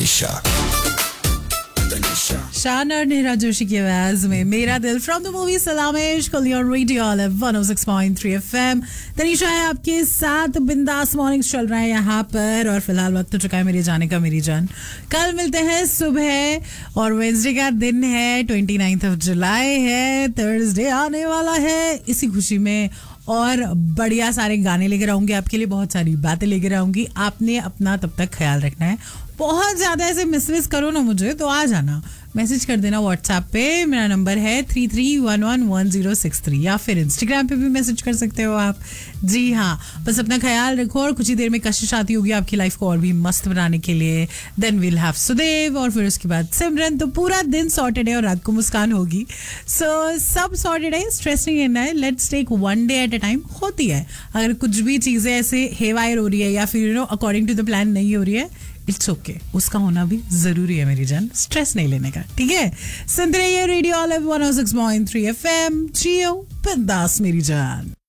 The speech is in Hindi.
तनिषा शान और नेहरा जोशी की आवाज में मेरा दिल फ्रॉम द मूवी सलामेश कल ऑन रेडियो 106.3 FM। तनीषा है आपके साथ, बिंदास मॉर्निंग्स चल रहा है यहाँ पर और फिलहाल वक्त हो चुका है मेरे जाने का मेरी जान। कल मिलते हैं सुबह और वेडनेसडे का दिन है, 29 जुलाई है, थर्सडे आने वाला है। इसी खुशी में और बढ़िया सारे गाने लेकर आऊंगी आपके लिए, बहुत सारी बातें लेकर आऊंगी। आपने अपना तब तक ख्याल रखना है। बहुत ज्यादा ऐसे मिस करो ना मुझे तो आ जाना, मैसेज कर देना व्हाट्सएप पे। मेरा नंबर है 33111063 या फिर इंस्टाग्राम पे भी मैसेज कर सकते हो आप। जी हाँ, बस अपना ख्याल रखो और कुछ ही देर में कशिश आती होगी आपकी लाइफ को और भी मस्त बनाने के लिए। देन विल हैव सुदेव और फिर उसके बाद सिमरन। तो पूरा दिन सॉर्टेड है और रात को मुस्कान होगी। सो सब सॉर्टेड है, स्ट्रेस नहीं करना है। Let's take one day at a time. होती है अगर कुछ भी चीजें ऐसे हेवायर हो रही है या फिर अकॉर्डिंग टू द प्लान नहीं हो रही है, इट्स ओके, उसका होना भी जरूरी है मेरी जान, स्ट्रेस नहीं लेने का, ठीक है। सुनते रहिए रेडियो 106.3 FM। जियो बिंदास मेरी जान।